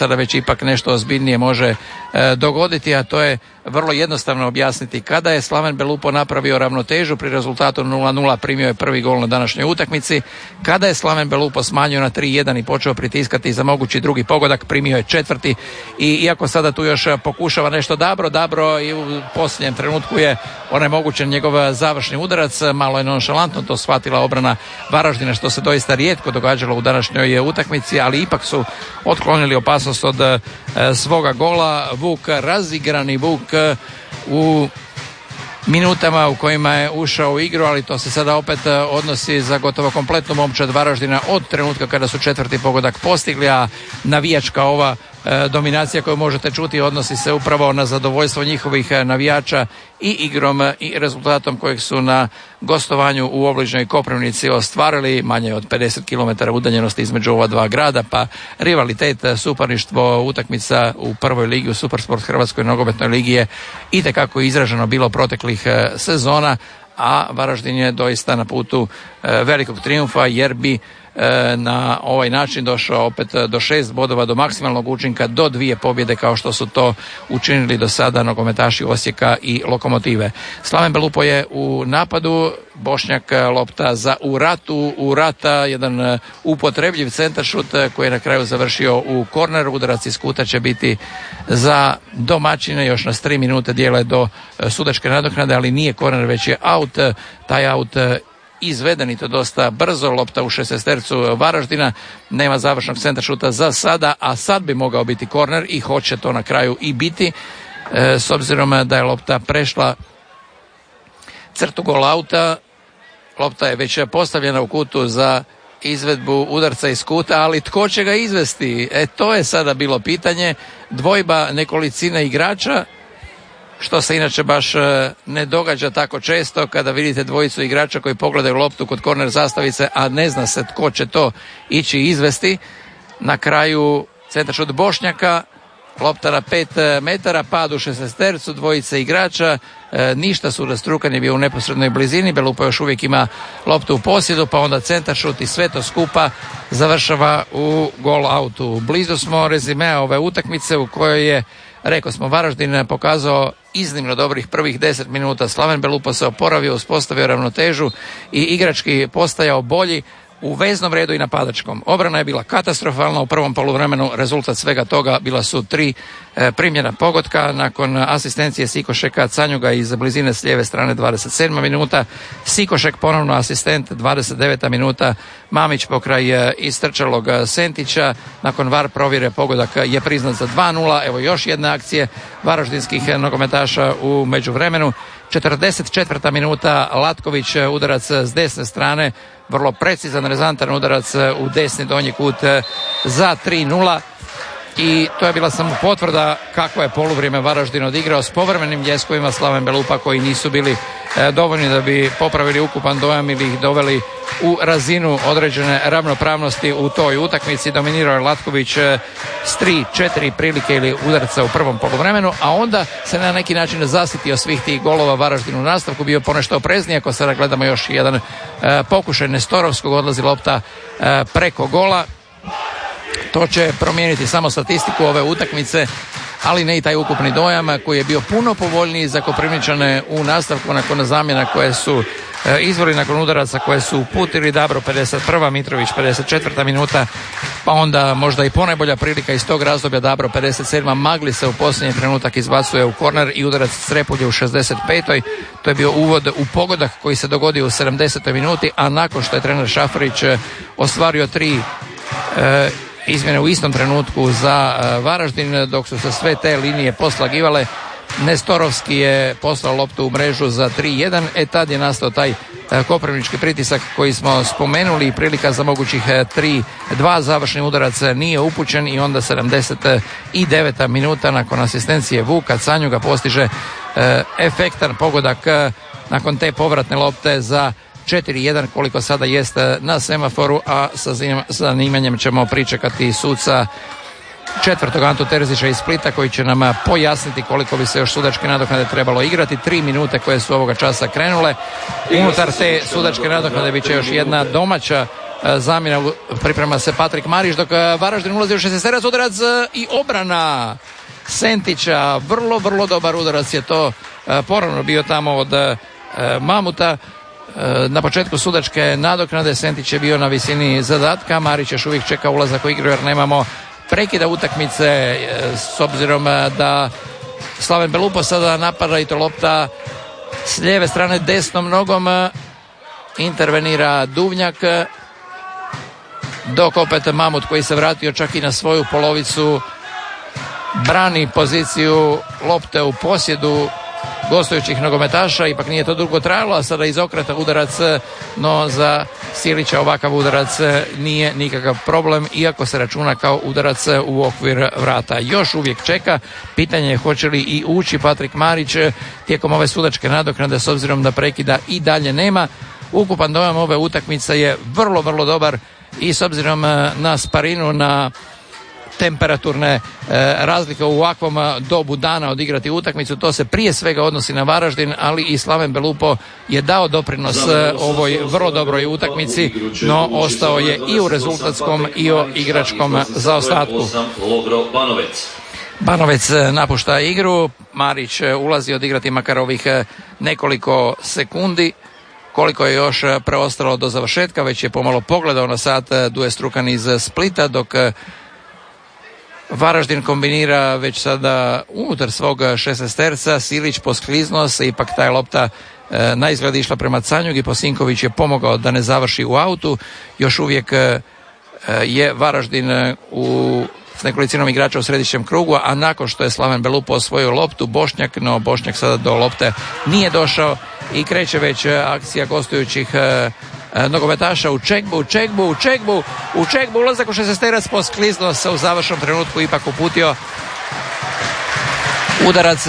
sada već ipak nešto ozbiljnije može dogoditi, a to je vrlo jednostavno objasniti. Kada je Slaven Belupo napravio ravnotežu pri rezultatu 0-0, primio je prvi gol na današnjoj utakmici. Kada je Slaven Belupo smanjio na 3-1 i počeo pritiskati za mogući drugi pogodak, primio je četvrti. I iako sada tu još pokušava nešto Dabro i u posljednjem trenutku je onemogućen njegov završni udarac, malo je nonšalantno to shvatila obrana Varaždina, što se doista rijetko događalo u današnjoj utakmici, ali ipak su otklonili opasnost od svoga gola. Vuk, razigrani Vuk u minutama u kojima je ušao u igru, ali to se sada opet odnosi za gotovo kompletnu momčad Varaždina od trenutka kada su četvrti pogodak postigli, a navijačka ova dominacija koju možete čuti odnosi se upravo na zadovoljstvo njihovih navijača i igrom i rezultatom kojeg su na gostovanju u obližnjoj Koprivnici ostvarili, manje od 50 km udaljenosti između ova dva grada, pa rivalitet, suparništvo, utakmica u prvoj ligi, u Supersport Hrvatskoj nogometnoj ligi je itekako izraženo bilo proteklih sezona, a Varaždin je doista na putu velikog trijumfa, jer bi na ovaj način došao opet do 6 bodova, do maksimalnog učinka, do 2 pobjede kao što su to učinili do sada nogometaši Osijeka i Lokomotive. Slaven Belupo je u napadu, Bošnjak lopta za Urata, jedan upotrebljiv centaršut koji je na kraju završio u korneru. Udarac iz kuta će biti za domaćine, još nas 3 minute dijele do sudačke nadoknade, ali nije korner, već je aut. Taj aut izveden i to dosta brzo, lopta u 16-tercu Varaždina, nema završnog centaršuta za sada, a sad bi mogao biti korner i hoće to na kraju i biti, s obzirom da je lopta prešla crtu gol auta. Lopta je već postavljena u kutu za izvedbu udarca iz kuta, ali tko će ga izvesti? To je sada bilo pitanje. Dvojba nekolicine igrača, što se inače baš ne događa tako često kada vidite dvojicu igrača koji pogledaju loptu kod korner zastavice, a ne zna se tko će to ići izvesti. Na kraju centaršut Bošnjaka, lopta na 5 metara, pad u 16-tercu, dvojice igrača, ništa, Sudac-Trukan je bio u neposrednoj blizini, Belupo još uvijek ima loptu u posjedu, pa onda centaršut i sve to skupa završava u gol autu. Blizu smo rezimea ove utakmice u kojoj je, rekao smo, Varaždin pokazao iznimno dobrih prvih 10 minuta. Slaven Belupo se oporavio, uspostavio ravnotežu i igrački postajao bolji u veznom redu i napadačkom. Obrana je bila katastrofalna u prvom poluvremenu, rezultat svega toga bila su 3 primljena pogotka. Nakon asistencije Sikošeka, Canjuga iz blizine s lijeve strane 27. minuta, Sikošek ponovno asistent 29. minuta, Mamić pokraj istrčalog Sentića, nakon VAR provjere pogodak je priznat za 2-0. Evo još jedne akcije varaždinskih nogometaša u međuvremenu. 44. minuta, Latković, udarac s desne strane, vrlo precizan, rezantan udarac u desni donji kut za 3-0. I to je bila samo potvrda kako je poluvrijeme Varaždin odigrao s povremenim ljeskovima Slaven Belupa koji nisu bili dovoljni da bi popravili ukupan dojam ili ih doveli u razinu određene ravnopravnosti u toj utakmici. Dominirao je Latković s 3-4 prilike ili udarca u prvom poluvremenu, a onda se na neki način zasitio svih tih golova. Varaždin u nastavku bio ponešto oprezniji. Ako sada gledamo još jedan pokušaj Nestorovskog, odlazi lopta preko gola. To će promijeniti samo statistiku ove utakmice, ali ne i taj ukupni dojam koji je bio puno povoljniji za Koprivničane u nastavku nakon zamjena koje su izvoli, nakon udaraca koje su uputili. Dabro 51. Mitrović 54. minuta, pa onda možda i ponajbolja prilika iz tog razdoblja Dabro 57. Magli se u posljednji trenutak izbacuje u korner i udarac Srepulje u 65. To je bio uvod u pogodak koji se dogodio u 70. minuti, a nakon što je trener Šafarić ostvario 3 izmjene u istom trenutku za Varaždin, dok su se sve te linije poslagivale, Nestorovski je poslao loptu u mrežu za 3-1, tad je nastao taj koprivnički pritisak koji smo spomenuli i prilika za mogućih 3-2, završni udarac nije upućen i onda 79. minuta nakon asistencije Vuka, Canjuga postiže efektan pogodak nakon te povratne lopte za 4-1 koliko sada jest na semaforu, a sa zanimanjem ćemo pričekati suca četvrtog Antu Terzića iz Splita koji će nam pojasniti koliko bi se još sudačke nadoknade trebalo igrati. 3 minute koje su ovoga časa krenule. Unutar te sudačke nadoknade bit će još jedna domaća zamjena, priprema se Patrik Marić, dok Varaždin ulazi u 16-terac, udarac i obrana Sentića, vrlo dobar udarac je to ponovno bio tamo od Mamuta. Na početku sudačke nadoknade Sentić je bio na visini zadatka, Marić još uvijek čeka ulazak u igru jer nemamo prekida utakmice s obzirom da Slaven Belupo sada napada i to lopta s lijeve strane desnom nogom, intervenira Duvnjak, dok opet Mamut koji se vratio čak i na svoju polovicu brani poziciju lopte u posjedu gostujućih nogometaša. Ipak nije to dugo trajalo, a sada iz okreta udarac, no za Silića ovakav udarac nije nikakav problem, iako se računa kao udarac u okvir vrata. Još uvijek čeka, pitanje je hoće li i ući Patrik Marić tijekom ove sudačke nadoknade s obzirom da prekida i dalje nema. Ukupan dojam ove utakmice je vrlo dobar i s obzirom na Sparinu, na temperaturne razlike u ovakvom dobu dana odigrati utakmicu, to se prije svega odnosi na Varaždin, ali i Slaven Belupo je dao doprinos ovoj vrlo dobroj utakmici, no ostao je i u rezultatskom i u igračkom zaostatku. Banovec napušta igru, Marić ulazi odigrati makar ovih nekoliko sekundi. Koliko je još preostalo do završetka, već je pomalo pogledao na sat Duje Strukan iz Splita, dok Varaždin kombinira već sada unutar svog 16-terca. Silić poskliznuo se, ipak ta je lopta na izgled išla prema Canjugi, Posinković je pomogao da ne završi u autu. Još uvijek je Varaždin s nekolicinom igrača u središnjem krugu, a nakon što je Slaven Belupo osvojio loptu, Bošnjak sada do lopte nije došao i kreće već akcija gostujućih nogometaša u Čegbu, ulazak u 16-terac, poskliznuo se u završnom trenutku, ipak uputio udarac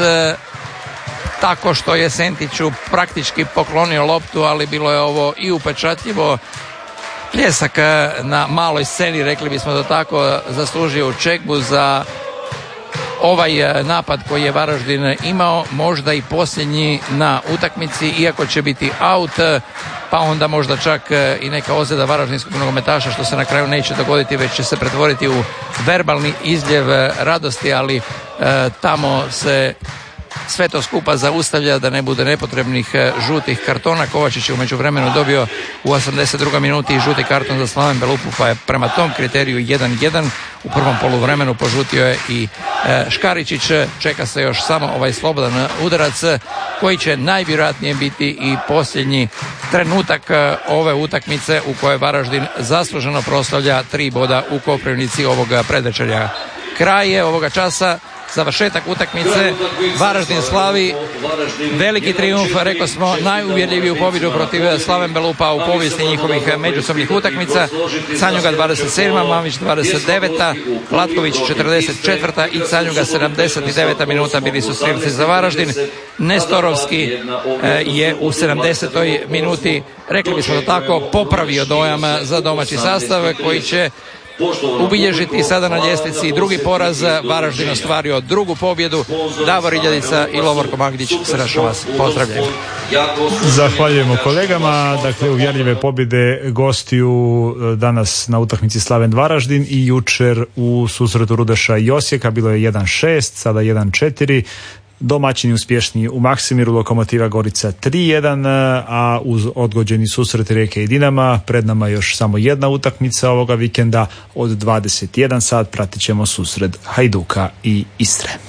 tako što je Sentiću praktički poklonio loptu, ali bilo je ovo i upečatljivo. Pljesak na maloj sceni, rekli bismo da tako, zaslužio u Čegbu za ovaj napad koji je Varaždin imao, možda i posljednji na utakmici, iako će biti out, pa onda možda čak i neka ozljeda varaždinskog nogometaša, što se na kraju neće dogoditi, već će se pretvoriti u verbalni izljev radosti, ali tamo se sve to skupa zaustavlja da ne bude nepotrebnih žutih kartona. Kovačić je u međuvremenu dobio u 82. minuti žuti karton za Slaven Belupu, pa je prema tom kriteriju 1-1. U prvom poluvremenu požutio je i Škaričić. Čeka se još samo ovaj slobodan udarac koji će najvjerojatnije biti i posljednji trenutak ove utakmice u kojoj Varaždin zasluženo proslavlja 3 boda u Koprivnici ovoga predvečerja. Kraj je ovoga časa, završetak utakmice, Varaždin slavi veliki trijumf, rekao smo najuvjerljiviju pobjedu protiv Slaven Belupa u povijesti njihovih međusobnih utakmica. Canjuga 27, Mamić 29, Latković 44 i Canjuga 79. minuta bili su strelci za Varaždin. Nestorovski je u 70. minuti, rekli bismo da tako, popravio dojam za domaći sastav koji će ubilježiti sada na ljestvici drugi poraz. Varaždin ostvario drugu pobjedu. Davor Iljadica i Lovorko Magdić, srdačno vas pozdravljaju. Zahvaljujemo kolegama. Dakle, uvjerljive pobjede gostiju danas na utakmici Slaven Varaždin i jučer u susretu Rudeša i Osijeka. Bilo je 1-6, sada 1-4. Domaćini uspješniji u Maksimiru, Lokomotiva Gorica 3-1, a uz odgođeni susret Rijeke i Dinama pred nama još samo jedna utakmica ovoga vikenda. Od 21 sat pratit ćemo susret Hajduka i Istre.